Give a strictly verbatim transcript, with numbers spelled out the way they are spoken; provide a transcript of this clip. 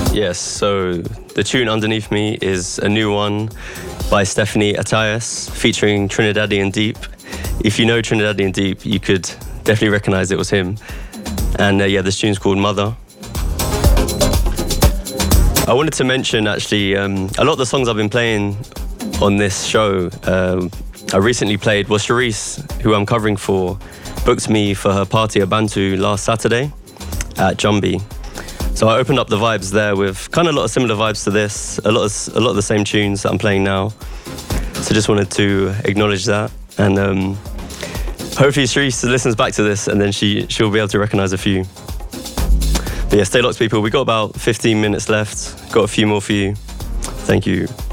Yes, so the tune underneath me is a new one by Stephanie Attias featuring Trinidadian Deep. If you know Trinidadian Deep, you could definitely recognise it was him. And uh, yeah, this tune's called Mother. I wanted to mention actually um, a lot of the songs I've been playing on this show. Um, I recently played, well, Charisse, who I'm covering for, booked me for her party at Bantu last Saturday at Jumbi. So I opened up the vibes there with kind of a lot of similar vibes to this, a lot of, a lot of the same tunes that I'm playing now. So just wanted to acknowledge that. And um, hopefully Charisse listens back to this and then she, she'll be able to recognise a few. But yeah, stay locked, people. We've got about fifteen minutes left. Got a few more for you. Thank you.